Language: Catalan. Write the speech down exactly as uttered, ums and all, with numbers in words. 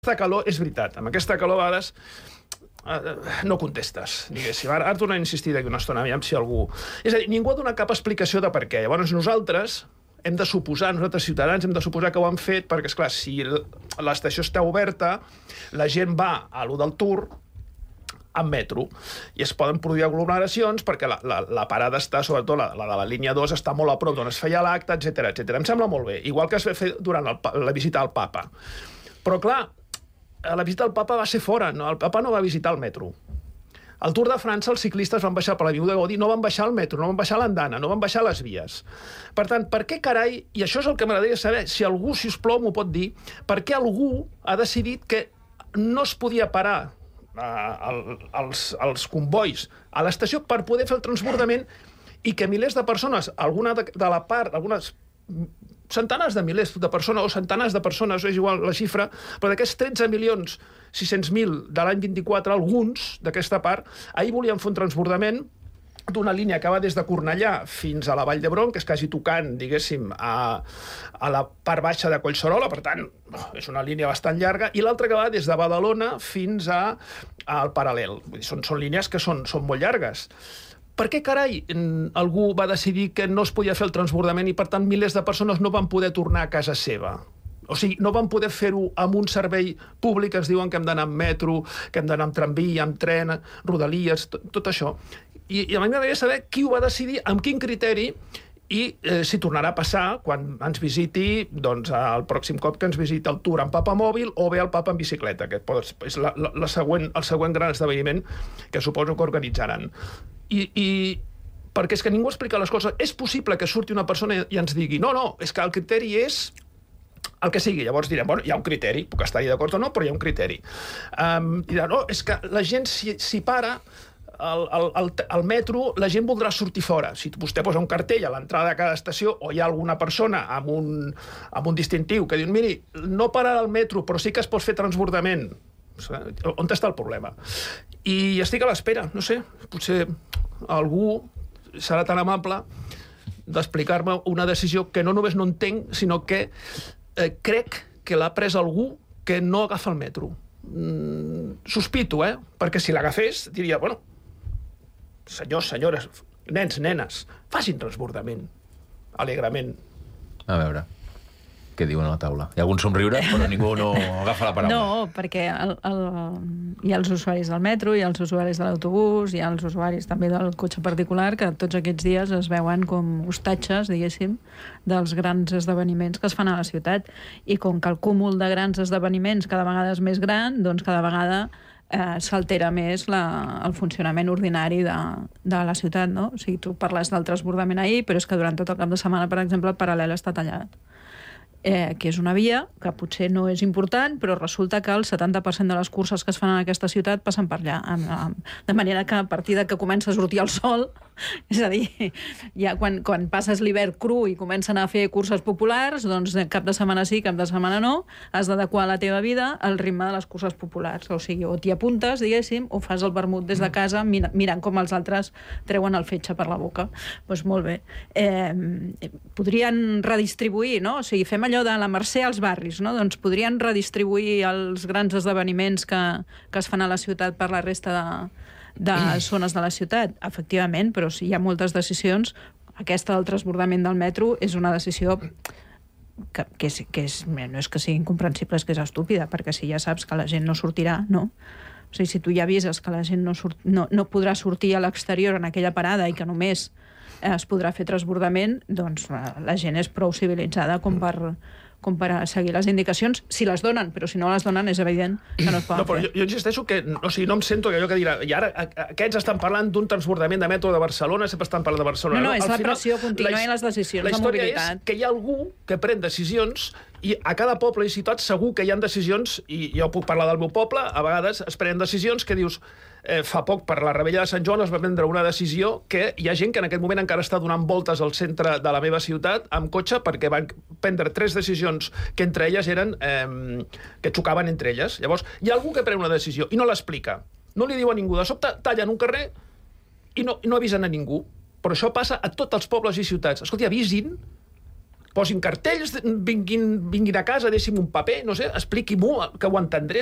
aquesta calor, és veritat, amb aquesta calor a vegades eh, no contestes, diguéssim. Ara, ara tornem a insistir d'aquí una estona, aviam si algú... És a dir, ningú ha donat cap explicació de per què. Llavors nosaltres hem de suposar, nosaltres ciutadans hem de suposar que ho han fet, perquè, esclar, si l'estació està oberta, la gent va a lo del Tour amb metro, i es poden produir aglomeracions perquè la, la, la parada està, sobretot la, la de la línia dos, està molt a prop d'on es feia l'acte, etcètera, etcètera. Em sembla molt bé, igual que es va fer durant el, la visita al papa. Però, clar, la visita al papa va ser fora, no? El papa no va visitar el metro. Al Tour de França els ciclistes van baixar per l'Avinguda Gaudí, no van baixar al metro, no van baixar a l'andana, no van baixar a les vies. Per tant, per què carai, i això és el que m'agradaria saber, si algú, si us plou, m'ho pot dir, per què algú ha decidit que no es podia parar eh, els, els convois a l'estació per poder fer el transbordament i que milers de persones, alguna de, de la part, algunes centenars de milers de persones, o centenars de persones, és igual la xifra, però d'aquests tretze milions sis-cents mil de l'any vint-i-quatre, alguns d'aquesta part, ahir volien fer un transbordament d'una línia que va des de Cornellà fins a la Vall d'Hebron, que és quasi tocant, diguéssim, a, a la part baixa de Collserola, per tant, és una línia bastant llarga, i l'altra que va des de Badalona fins a, al Paral·lel. Vull dir, són, són línies que són, són molt llargues. Per què, carai, algú va decidir que no es podia fer el transbordament i, per tant, milers de persones no van poder tornar a casa seva? O sigui, no van poder fer-ho amb un servei públic, ens diuen que hem d'anar amb metro, que hem d'anar amb tramvia, amb tren, rodalies, tot, tot això. I, i a mi m'agradaria saber qui ho va decidir, amb quin criteri, i eh, si tornarà a passar quan ens visiti, doncs, el pròxim cop que ens visiti el Tour en papamòbil o bé el papa en bicicleta, que és la, la, la següent, el següent gran esdeveniment que suposo que organitzaran. I, i perquè és que ningú explica les coses. És possible que surti una persona i ens digui no, no, és que el criteri és el que sigui. Llavors direm, bueno, hi ha un criteri, puc estar-hi d'acord o no, però hi ha un criteri. Um, dirà, no, és que la gent s'hi si para al, al, al metro, la gent voldrà sortir fora. Si vostè posa un cartell a l'entrada de cada estació o hi ha alguna persona amb un, amb un distintiu que diu, miri, no pararà al metro, però sí que es pot fer transbordament. On està el problema? I estic a l'espera, no sé, potser algú serà tan amable d'explicar-me una decisió que no només no entenc, sinó que eh, crec que l'ha pres algú que no agafa el metro. Mm, sospito, eh? Perquè si l'agafés diria, bueno, senyors, senyores, nens, nenes, facin transbordament, alegrement. A veure, què diuen a la taula? Hi ha algun somriure, però ningú no agafa la paraula. No, perquè el, el, hi ha els usuaris del metro, hi ha els usuaris de l'autobús, hi ha els usuaris també del cotxe particular, que tots aquests dies es veuen com hostatges, diguéssim, dels grans esdeveniments que es fan a la ciutat. I com que el cúmul de grans esdeveniments cada vegada és més gran, doncs cada vegada eh, s'altera més la, el funcionament ordinari de, de la ciutat, no? O sigui, tu parles del transbordament ahir, però és que durant tot el cap de setmana, per exemple, el Paral·lel està tallat. Eh, que és una via que potser no és important, però resulta que el setanta per cent de les curses que es fan en aquesta ciutat passen per allà. De manera que a partir de que comença a sortir el sol, és a dir, ja quan, quan passes l'hivern cru i comencen a fer curses populars, doncs cap de setmana sí, cap de setmana no, has d'adequar la teva vida al ritme de les curses populars. O sigui, o t'hi apuntes, diguéssim, o fas el vermut des de casa mirant com els altres treuen el fetge per la boca. Doncs molt bé. Eh, podrien redistribuir, no? O sigui, fem allò de la Mercè als barris, no? Doncs podrien redistribuir els grans esdeveniments que, que es fan a la ciutat per la resta de, de zones de la ciutat. Efectivament, però si hi ha moltes decisions, aquesta del transbordament del metro és una decisió que, que, és, que és, no és que sigui incomprensible, és que és estúpida, perquè si ja saps que la gent no sortirà, no? O sigui, si tu ja avises que la gent no, surt, no, no podrà sortir a l'exterior en aquella parada i que només es podrà fer transbordament, doncs la gent és prou civilitzada com per, com per seguir les indicacions, si les donen, però si no les donen és evident que no es poden no, però fer. Jo, jo insisteixo que o sigui, no em sento que allò que dirà, i ara aquests estan parlant d'un transbordament de metro de Barcelona, sempre estan parlant de Barcelona. No, no, és Al la final, pressió contínua la, i les decisions de mobilitat. La història és que hi ha algú que pren decisions i a cada poble i ciutat segur que hi ha decisions, i jo puc parlar del meu poble, a vegades es prenen decisions que dius, eh, fa poc per la Rebella de Sant Joan es va prendre una decisió que hi ha gent que en aquest moment encara està donant voltes al centre de la meva ciutat amb cotxe perquè van prendre tres decisions que entre elles eren eh, que xocaven entre elles. Llavors, hi ha algú que pren una decisió i no l'explica. No li diu a ningú. De sobte tallen un carrer i no, i no avisen a ningú. Però això passa a tots els pobles i ciutats. Escolti, avisin posin cartells, vinguin, vinguin a casa, deixi'm un paper, no sé, expliqui-m'ho, que ho entendré.